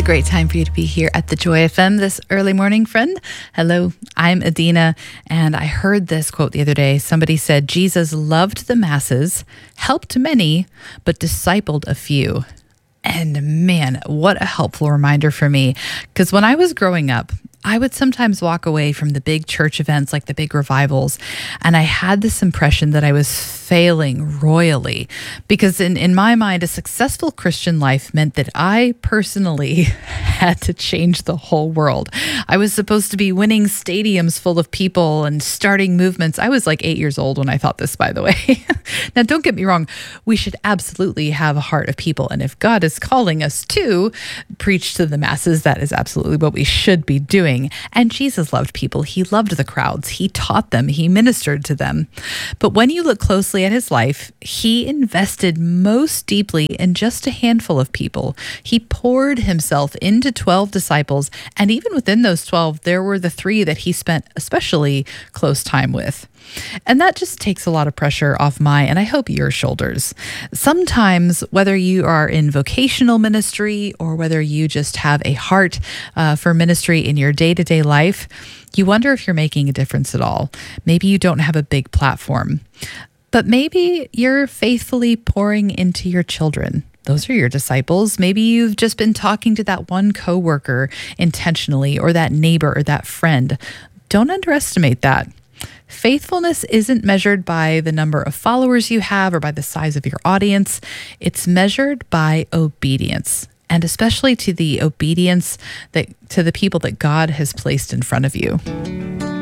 great time for you to be here at the Joy FM this early morning, friend. Hello, I'm Adina, and I heard this quote the other day. Somebody said, Jesus loved the masses, helped many, but discipled a few. And man, what a helpful reminder for me. Because when I was growing up, I would sometimes walk away from the big church events like the big revivals, and I had this impression that I was failing royally because in my mind, a successful Christian life meant that I personally had to change the whole world. I was supposed to be winning stadiums full of people and starting movements. I was like 8 years old when I thought this, by the way. Now, don't get me wrong. We should absolutely have a heart of people. And if God is calling us to preach to the masses, that is absolutely what we should be doing. And Jesus loved people. He loved the crowds. He taught them. He ministered to them. But when you look closely at his life, he invested most deeply in just a handful of people. He poured himself into 12 disciples. And even within those 12, there were the 3 that he spent especially close time with. And that just takes a lot of pressure off my, and I hope your shoulders. Sometimes, whether you are in vocational ministry or whether you just have a heart for ministry in your day-to-day life, you wonder if you're making a difference at all. Maybe you don't have a big platform, but maybe you're faithfully pouring into your children. Those are your disciples. Maybe you've just been talking to that one coworker intentionally, or that neighbor or that friend. Don't underestimate that. Faithfulness isn't measured by the number of followers you have or by the size of your audience. It's measured by obedience, and especially to the obedience to the people that God has placed in front of you.